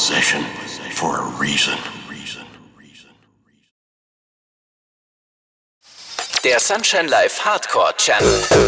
possession for a reason. Der Sunshine Live Hardcore Channel.